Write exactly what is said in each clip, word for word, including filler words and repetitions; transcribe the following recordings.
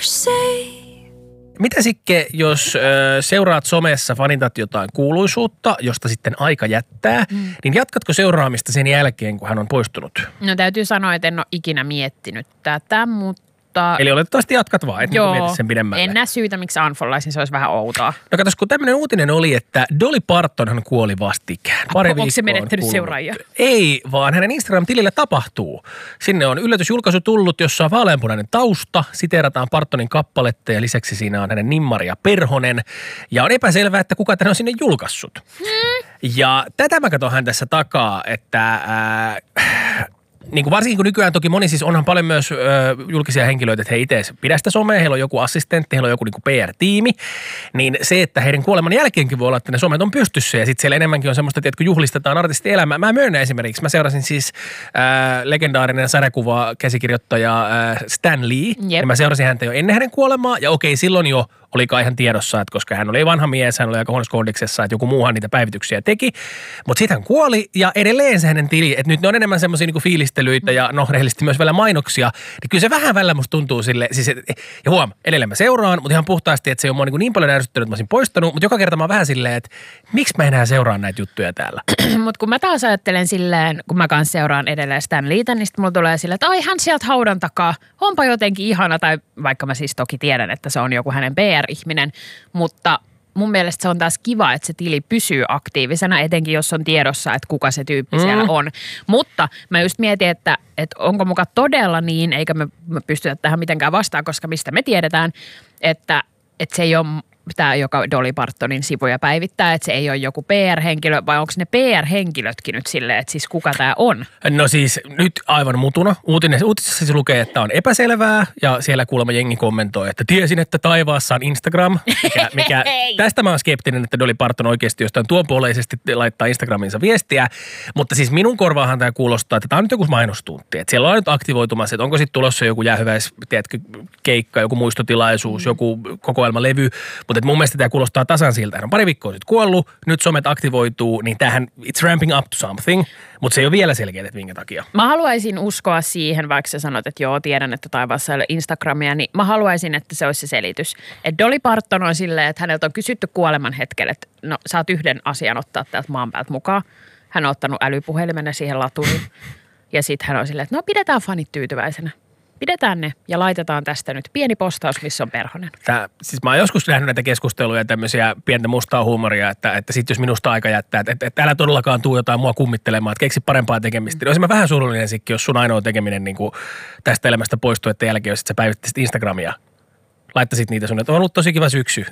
say. Mitä Sikke, jos ö, seuraat somessa, fanitat jotain kuuluisuutta, josta sitten aika jättää, mm. niin jatkatko seuraamista sen jälkeen, kun hän on poistunut? No täytyy sanoa, että en ole ikinä miettinyt tätä, mutta... Eli oletettavasti jatkat vaan, et joo, niin mieti sen pidemmälle. En näe syytä, miksi unfollaisin, se olisi vähän outoa. No katos, kun tämmöinen uutinen oli, että Dolly Partonhan kuoli vastikään. Pari Onko se viikkoa menettänyt kulunut. seuraajia? Ei, vaan hänen Instagram-tilille tapahtuu. Sinne on yllätysjulkaisu tullut, jossa on vaaleanpunainen tausta, siteerataan Partonin kappaletta ja lisäksi siinä on hänen nimmari ja perhonen. Ja on epäselvää, että kuka tämän on sinne julkaissut. Hmm. Ja tätä mä katson hän tässä takaa, että... Ää, niin kuin varsinkin kun nykyään toki moni siis onhan paljon myös ö, julkisia henkilöitä, että he itse pidä sitä somea, heillä on joku assistentti, heillä on joku niin kuin P R-tiimi, niin se, että heidän kuoleman jälkeenkin voi olla, että ne somet on pystyssä ja sitten siellä enemmänkin on semmoista, että kun juhlistetaan artistin elämää. Mä myönnän esimerkiksi, mä seurasin siis äh, legendaarinen sarjakuva käsikirjoittaja äh, Stan Lee, yep. ja mä seurasin häntä jo ennen hänen kuolemaa ja okei silloin jo olikaan ihan tiedossa, että koska hän oli vanha mies, hän oli aika huonossa kondiksessa, että joku muuhan niitä päivityksiä teki. Mutta sitten hän kuoli ja edelleen se hänen tili, että nyt ne on enemmän semmoisia niinku fiilistelyitä ja no rehellisesti myös vielä mainoksia. Niin kyllä se vähän välillä musta tuntuu sille, siis et, ja huom, edelleen mä seuraan, mutta ihan puhtaasti, että se on mua niin, niin paljon ärsyttänyt, että mä olisin poistanut, mutta joka kerta mä oon vähän silleen, että miksi mä enää seuraan näitä juttuja täällä. Mutta kun mä taas ajattelen silleen, kun mä kanssa seuraan edelleen Stan Leetä, niin sitten mulla tulee silleen, että ai hän sieltä haudan takaa, onpa jotenkin ihana, tai vaikka mä siis toki tiedän, että se on joku hänen P R-ihminen, mutta mun mielestä se on taas kiva, että se tili pysyy aktiivisena, etenkin jos on tiedossa, että kuka se tyyppi mm. siellä on. Mutta mä just mietin, että, että onko muka todella niin, eikä me pystytä tähän mitenkään vastaan, koska mistä me tiedetään, että, että se ei ole tämä, joka Dolly Partonin sivuja päivittää, että se ei ole joku P R-henkilö, vai onko ne P R-henkilötkin nyt silleen, että siis kuka tämä on? No siis nyt aivan mutuna. Uutinen, uutisessa siis lukee, että on epäselvää, ja siellä kuulemma jengi kommentoi, että tiesin, että taivaassa on Instagram, mikä, mikä tästä mä oon skeptinen, että Dolly Parton oikeasti jostain tuonpuoleisesti laittaa Instagraminsa viestiä, mutta siis minun korvaahan tämä kuulostaa, että tämä on nyt joku mainostunti, että siellä on nyt aktivoitumassa, että onko sitten tulossa joku jäähyväis, tiedätkö, keikka, joku muistotilaisuus, mm. joku kokoelmalevy, mutta mun mielestä tämä kuulostaa tasan siltä. Hän on pari viikkoa sitten kuollut, nyt somet aktivoituu, niin tämähän it's ramping up to something, mutta se ei ole vielä selkeä, että minkä takia. Mä haluaisin uskoa siihen, vaikka sä sanot, että joo, tiedän, että taivaassa ei ole Instagramia, niin mä haluaisin, että se olisi se selitys. Että Dolly Parton on silleen, että häneltä on kysytty kuoleman hetkellä, että no saat yhden asian ottaa täältä maan päältä mukaan. Hän on ottanut älypuhelimen siihen laturiin ja sitten hän on silleen, että no pidetään fanit tyytyväisenä. Pidetään ne ja laitetaan tästä nyt pieni postaus, missä on perhonen. Tää, siis mä oon joskus nähnyt näitä keskusteluja ja tämmöisiä pientä mustaa huumoria, että, että sit jos minusta aika jättää, että, että, että älä todellakaan tuu jotain mua kummittelemaan, että keksi parempaa tekemistä. Mm. Olisin mä vähän surullinen sikki, jos sun ainoa tekeminen niin kuin tästä elämästä poistuu, että jälkeen, jos sä päivittäisit Instagramia. Laittaisit niitä sun, että on ollut tosi kiva syksy.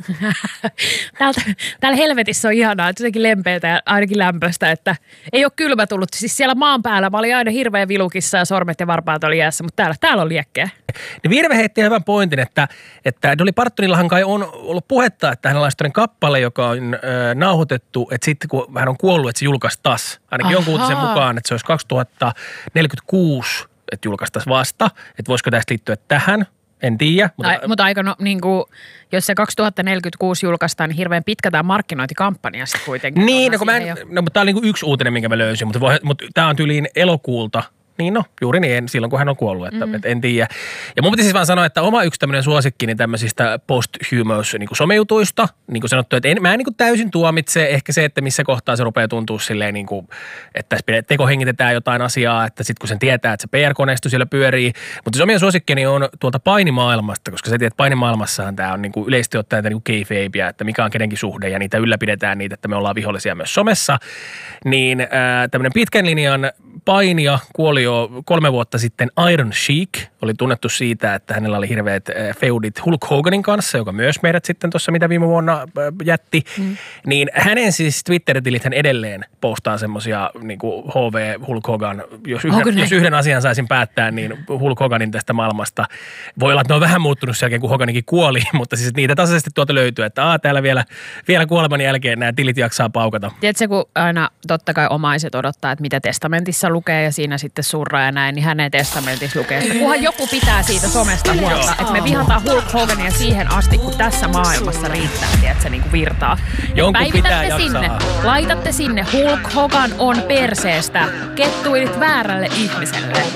Täältä, täällä helvetissä on ihanaa, että jotenkin lempeätä ja ainakin lämpöistä, että ei ole kylmä tullut. Siis siellä maan päällä mä olin aina hirveän vilukissa ja sormet ja varpaat oli jäässä, mutta täällä, täällä on liekkeä. Niin Virve heitti hyvän pointin, että, että Dolly Partonillahan kai on ollut puhetta, että hänellä on tällainen kappale, joka on äh, nauhoitettu, että sitten kun hän on kuollut, että se julkaistaan. Ainakin Ahaa. jonkun uutisen mukaan, että se olisi kaksituhattaneljäkymmentäkuusi, että julkaistaisiin vasta. Että voisiko tästä liittyä tähän? En tiedä. Mutta, Ai, mutta aika, no, niin kuin, jos se kaksituhattaneljäkymmentäkuusi julkaistaan, niin hirveän pitkä tämä markkinointikampanja sitten kuitenkin. Niin, no, kun mä en, no, mutta tämä on niin kuin yksi uutinen, minkä mä löysin, mutta, voi, mutta tämä on tyyliin elokuulta. Niin no, juuri niin, silloin kun hän on kuollut, että, mm-hmm. että en tiedä. Ja mun piti siis vaan sanoa, että oma yksi tämmöinen suosikki niin tämmöisistä posthumous niin kuin somejutuista, niin kuin sanottu, että en, mä en niin kuin täysin tuomitse ehkä se, että missä kohtaa se rupeaa tuntua silleen niin kuin, että tekohengitetään jotain asiaa, että sitten kun sen tietää, että se P R-koneisto siellä pyörii. Mutta se omia suosikkini on tuolta painimaailmasta, koska sä tiedät, että painimaailmassahan tämä on niin kuin yleisesti ottaen niin kuin kayfabeä, että mikä on kenenkin suhde ja niitä ylläpidetään niitä, että me ollaan vihollisia myös somessa. Niin äh, tämmöinen pitkän linjan painija kuoli jo kolme vuotta sitten. Iron Sheik oli tunnettu siitä, että hänellä oli hirveät feudit Hulk Hoganin kanssa, joka myös meidät sitten tuossa, mitä viime vuonna jätti. Mm. Niin hänen siis Twitter-tilit hän edelleen postaa semmoisia niin kuin H V Hulk Hogan. Jos yhden, jos yhden asian saisin päättää, niin Hulk Hoganin tästä maailmasta. Voi olla, että ne on vähän muuttunut sen jälkeen, kun Hoganikin kuoli, mutta siis niitä tasaisesti tuolta löytyy, että aah, täällä vielä, vielä kuoleman jälkeen nämä tilit jaksaa paukata. Tiedätkö, kun aina totta kai omaiset odottaa, että mitä testamentissa lukee ja siinä sitten surraa ja näin, niin hänen testamentissa lukee, että kunhan joku pitää siitä somesta huolta, että me vihataan Hulk Hogania siihen asti, kun tässä maailmassa riittää, tiedätkö, niin kuin virtaa. Jonkun pitää jaksaa. Sinne, laitatte sinne, Hulk Hogan on perseestä, kettuilit väärälle ihmiselle.